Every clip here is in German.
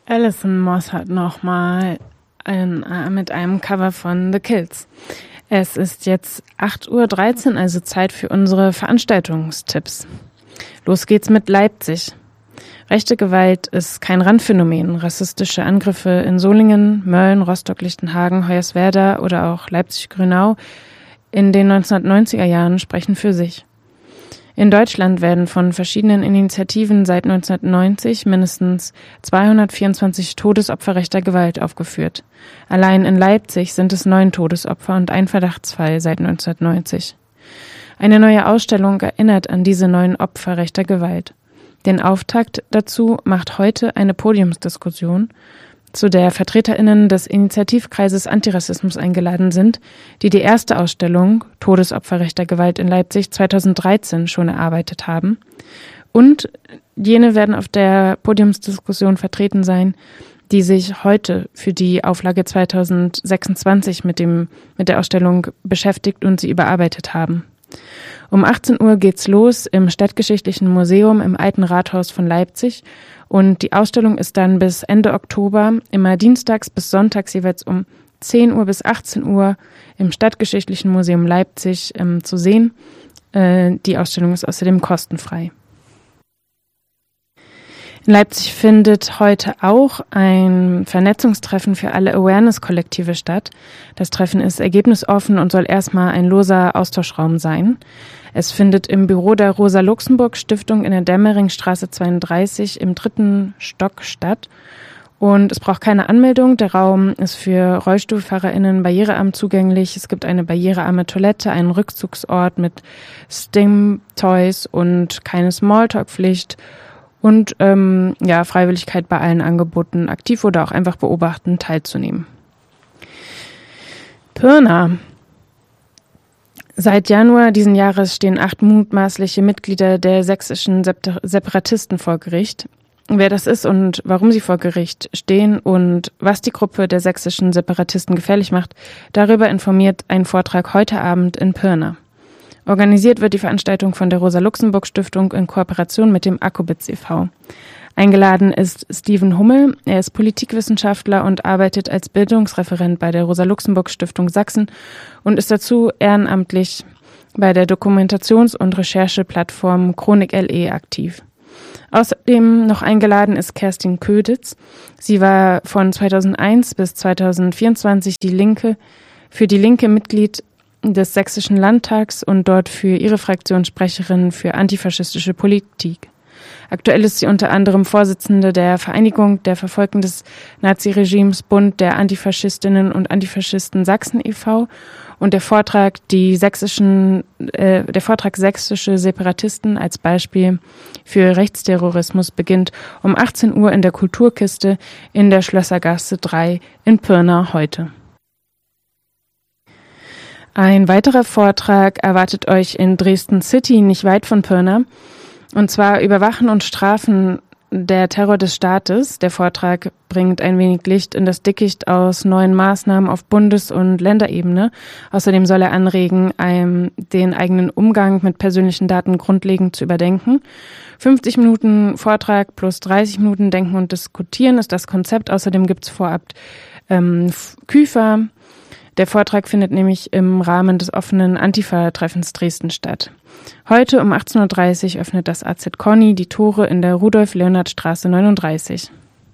Alison Mosshart nochmal mit einem Cover von The Kills. Es ist jetzt 8:13 Uhr, also Zeit für unsere Veranstaltungstipps. Los geht's mit Leipzig. Rechte Gewalt ist kein Randphänomen. Rassistische Angriffe in Solingen, Mölln, Rostock-Lichtenhagen, Hoyerswerda oder auch Leipzig-Grünau in den 1990er Jahren sprechen für sich. In Deutschland werden von verschiedenen Initiativen seit 1990 mindestens 224 Todesopfer rechter Gewalt aufgeführt. Allein in Leipzig sind es 9 Todesopfer und ein Verdachtsfall seit 1990. Eine neue Ausstellung erinnert an diese 9 Opfer rechter Gewalt. Den Auftakt dazu macht heute eine Podiumsdiskussion, zu der VertreterInnen des Initiativkreises Antirassismus eingeladen sind, die die erste Ausstellung Todesopfer rechter Gewalt in Leipzig 2013 schon erarbeitet haben. Und jene werden auf der Podiumsdiskussion vertreten sein, die sich heute für die Auflage 2026 mit der Ausstellung beschäftigt und sie überarbeitet haben. Um 18 Uhr geht's los im Stadtgeschichtlichen Museum im Alten Rathaus von Leipzig und die Ausstellung ist dann bis Ende Oktober immer dienstags bis sonntags jeweils um 10 Uhr bis 18 Uhr im Stadtgeschichtlichen Museum Leipzig zu sehen. Die Ausstellung ist außerdem kostenfrei. In Leipzig findet heute auch ein Vernetzungstreffen für alle Awareness-Kollektive statt. Das Treffen ist ergebnisoffen und soll erstmal ein loser Austauschraum sein. Es findet im Büro der Rosa-Luxemburg-Stiftung in der Dämmeringstraße 32 im 3. Stock statt. Und es braucht keine Anmeldung. Der Raum ist für RollstuhlfahrerInnen barrierearm zugänglich. Es gibt eine barrierearme Toilette, einen Rückzugsort mit Sting-Toys und keine Smalltalk-Pflicht. Und Freiwilligkeit bei allen Angeboten, aktiv oder auch einfach beobachten, teilzunehmen. Pirna. Seit Januar diesen Jahres stehen 8 mutmaßliche Mitglieder der sächsischen Separatisten vor Gericht. Wer das ist und warum sie vor Gericht stehen und was die Gruppe der sächsischen Separatisten gefährlich macht, darüber informiert ein Vortrag heute Abend in Pirna. Organisiert wird die Veranstaltung von der Rosa-Luxemburg-Stiftung in Kooperation mit dem Akkubitz e.V. Eingeladen ist Steven Hummel. Er ist Politikwissenschaftler und arbeitet als Bildungsreferent bei der Rosa-Luxemburg-Stiftung Sachsen und ist dazu ehrenamtlich bei der Dokumentations- und Rechercheplattform Chronik LE aktiv. Außerdem noch eingeladen ist Kerstin Köditz. Sie war von 2001 bis 2024 für die Linke Mitglied des Sächsischen Landtags und dort für ihre Fraktion Sprecherin für antifaschistische Politik. Aktuell ist sie unter anderem Vorsitzende der Vereinigung der Verfolgten des Naziregimes Bund der Antifaschistinnen und Antifaschisten Sachsen e.V. und der Vortrag sächsische Separatisten als Beispiel für Rechtsterrorismus beginnt um 18 Uhr in der Kulturkiste in der Schlössergasse 3 in Pirna heute. Ein weiterer Vortrag erwartet euch in Dresden City, nicht weit von Pirna, und zwar Überwachen und Strafen der Terror des Staates. Der Vortrag bringt ein wenig Licht in das Dickicht aus neuen Maßnahmen auf Bundes- und Länderebene. Außerdem soll er anregen, den eigenen Umgang mit persönlichen Daten grundlegend zu überdenken. 50 Minuten Vortrag plus 30 Minuten Denken und Diskutieren ist das Konzept. Außerdem gibt's vorab Küfer. Der Vortrag findet nämlich im Rahmen des offenen Antifa-Treffens Dresden statt. Heute um 18:30 Uhr öffnet das AZ Conny die Tore in der Rudolf-Leonhard-Straße 39.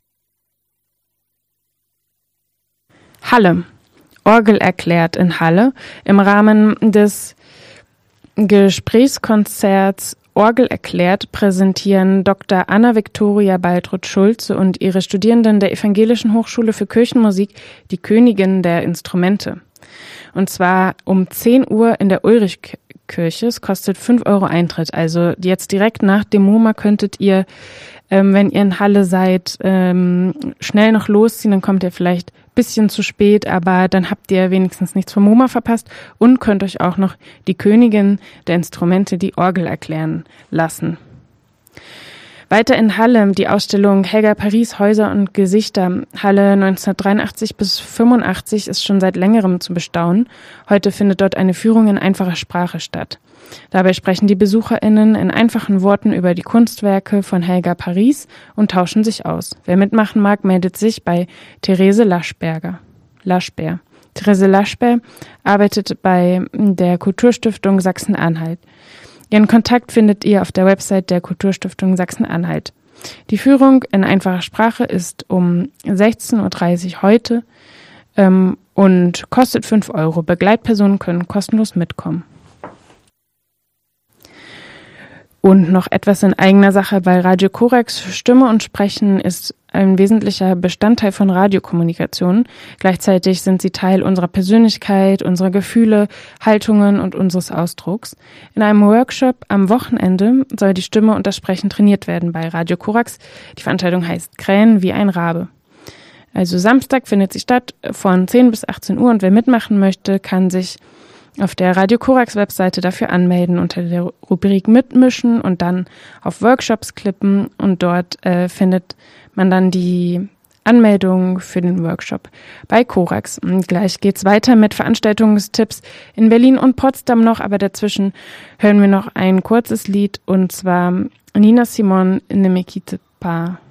Halle. Orgel erklärt in Halle im Rahmen des Gesprächskonzerts Orgel erklärt präsentieren Dr. Anna-Viktoria Baltrud-Schulze und ihre Studierenden der Evangelischen Hochschule für Kirchenmusik die Königin der Instrumente. Und zwar um 10 Uhr in der Ulrichkirche. Es kostet 5 € Eintritt. Also jetzt direkt nach dem MoMA könntet ihr, wenn ihr in Halle seid, schnell noch losziehen. Dann kommt ihr vielleicht ein bisschen zu spät, aber dann habt ihr wenigstens nichts vom MoMA verpasst und könnt euch auch noch die Königin der Instrumente, die Orgel, erklären lassen. Weiter in Halle die Ausstellung Helga Paris Häuser und Gesichter. Halle 1983 bis 85 ist schon seit längerem zu bestaunen. Heute findet dort eine Führung in einfacher Sprache statt. Dabei sprechen die BesucherInnen in einfachen Worten über die Kunstwerke von Helga Paris und tauschen sich aus. Wer mitmachen mag, meldet sich bei Therese Laschberger. Therese Laschberg arbeitet bei der Kulturstiftung Sachsen-Anhalt. Ihren Kontakt findet ihr auf der Website der Kulturstiftung Sachsen-Anhalt. Die Führung in einfacher Sprache ist um 16.30 Uhr heute und kostet 5 Euro. Begleitpersonen können kostenlos mitkommen. Und noch etwas in eigener Sache bei Radio Korax. Stimme und Sprechen ist ein wesentlicher Bestandteil von Radiokommunikation. Gleichzeitig sind sie Teil unserer Persönlichkeit, unserer Gefühle, Haltungen und unseres Ausdrucks. In einem Workshop am Wochenende soll die Stimme und das Sprechen trainiert werden bei Radio Korax. Die Veranstaltung heißt Krähen wie ein Rabe. Also Samstag findet sie statt von 10 bis 18 Uhr und wer mitmachen möchte, kann sich auf der Radio Korax Webseite dafür anmelden unter der Rubrik Mitmischen und dann auf Workshops klicken und dort findet man dann die Anmeldung für den Workshop bei Korax. Und gleich geht's weiter mit Veranstaltungstipps in Berlin und Potsdam noch, aber dazwischen hören wir noch ein kurzes Lied und zwar Nina Simone, Ne me quitte pas.